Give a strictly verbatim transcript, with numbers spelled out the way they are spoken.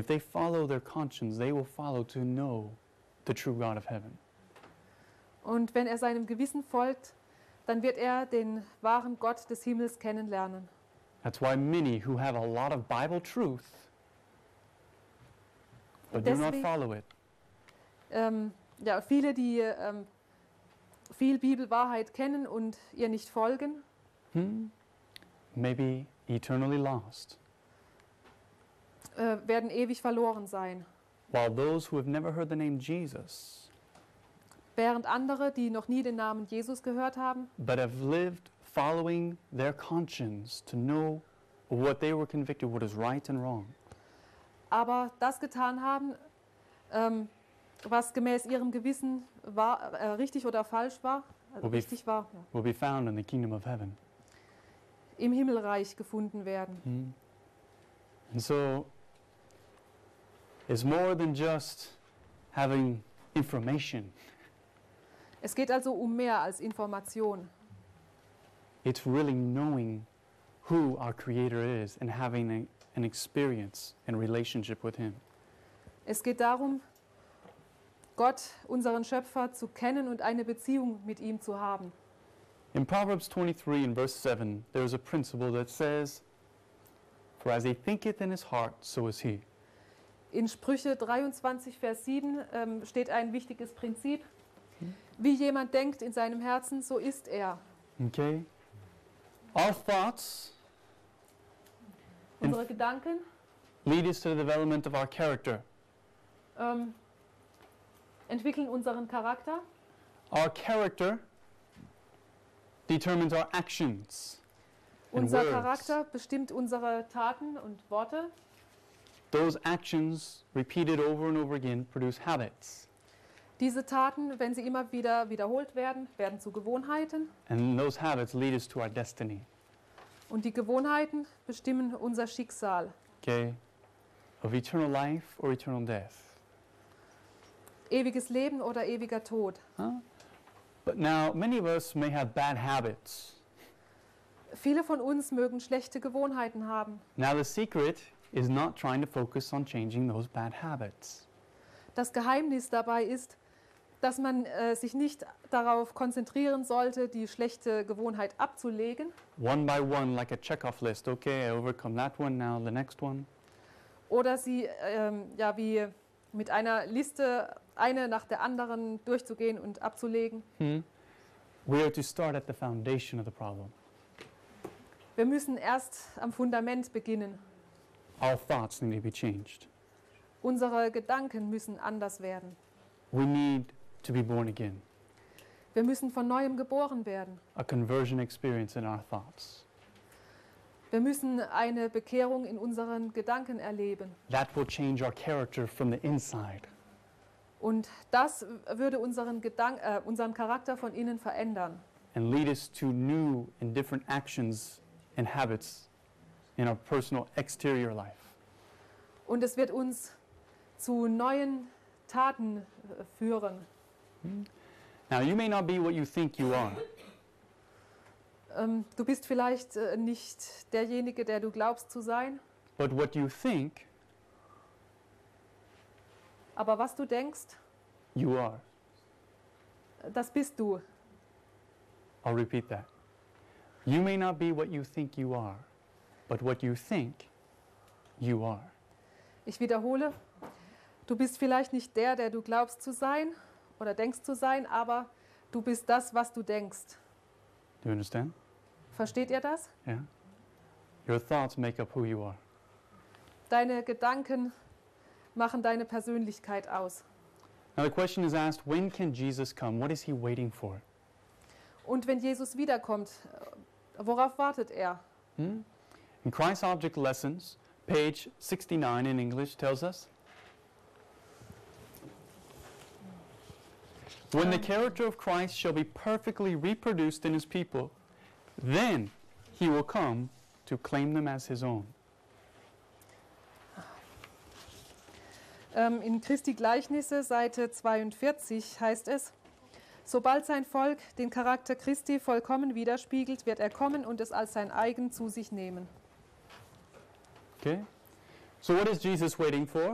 if they follow their conscience, they will follow to know the true God of heaven. Und wenn er seinem Gewissen folgt, dann wird er den wahren Gott des Himmels kennenlernen. That's why many who have a lot of Bible truth but do not Deswegen- follow it Ähm, ja, viele, die ähm, viel Bibelwahrheit kennen und ihr nicht folgen, hmm, may be eternally lost, äh, werden ewig verloren sein. while those who have never heard the name Jesus Während andere, die noch nie den Namen Jesus gehört haben, but have lived following their conscience to know what they were convicted, what is right and wrong, aber das getan haben, ähm, was gemäß ihrem Gewissen war, äh, richtig oder falsch war, also Wobei- richtig war, ja, will be found in the kingdom of heaven. im Himmelreich gefunden werden. Hmm. And so it's more than just having information. Es geht also um mehr als Information. It's really knowing who our Creator is and having a, an experience and relationship with Him. Es geht darum, Gott, unseren Schöpfer, zu kennen und eine Beziehung mit ihm zu haben. In Proverbs twenty-three and verse seven, there is a principle that says, "For as he thinketh in his heart, so is he." In Sprüche dreiundzwanzig, Vers sieben ähm, steht ein wichtiges Prinzip. Wie jemand denkt in seinem Herzen, so ist er. Okay? Our thoughts Unsere Gedanken lead us to the development of our character. ähm, entwickeln unseren Charakter. Our character determines our actions and Unser words. Charakter bestimmt unsere Taten und Worte. Those actions, repeated over and over again, produce habits. Diese Taten, wenn sie immer wieder wiederholt werden, werden zu Gewohnheiten. And those habits lead us to our destiny. Und die Gewohnheiten bestimmen unser Schicksal. Okay? Of eternal life or eternal death. Ewiges Leben oder ewiger Tod. Huh? But now, many of us may have bad habits. Viele von uns mögen schlechte Gewohnheiten haben. Now, the secret is not trying to focus on changing those bad habits. Das Geheimnis dabei ist, dass man äh, sich nicht darauf konzentrieren sollte, die schlechte Gewohnheit abzulegen One by one, like a checkoff list. Okay, I overcome that one, now the next one. oder sie ähm, ja, wie mit einer Liste eine nach der anderen durchzugehen und abzulegen. Hmm? We are to start at the foundation of the problem. Wir müssen erst am Fundament beginnen. Our thoughts need to be changed. Unsere Gedanken müssen anders werden. We need to be born again. Wir müssen von Neuem geboren werden. A conversion experience in our thoughts. Wir müssen eine Bekehrung in unseren Gedanken erleben. That will change our character from the inside. Und das würde unseren, Gedank äh, unseren Charakter von innen verändern. And lead us to new and different actions and habits in our personal exterior life. Und es wird uns zu neuen Taten äh, führen. Now, you may not be what you think you are. Ähm, du bist vielleicht äh, nicht derjenige, der du glaubst zu sein, But what you think, aber was du denkst, you are. das bist du. I'll repeat that. You may not be what you think you are, but what you think, you are. Ich wiederhole, du bist vielleicht nicht der, der du glaubst zu sein oder denkst zu sein, aber du bist das, was du denkst. Do you understand? Versteht ihr das? Yeah? Your thoughts make up who you are. Deine Gedanken machen deine Persönlichkeit aus. Now the question is asked, when can Jesus come? What is he waiting for? Und wenn Jesus wiederkommt, äh, worauf wartet er? Hmm? In Christ Object Lessons, page sixty-nine in English tells us, when the character of Christ shall be perfectly reproduced in his people, then he will come to claim them as his own. Ähm, in Christi Gleichnisse, Seite zweiundvierzig, heißt es, sobald sein Volk den Charakter Christi vollkommen widerspiegelt, wird er kommen und es als sein eigen zu sich nehmen. Okay? So what is Jesus waiting for?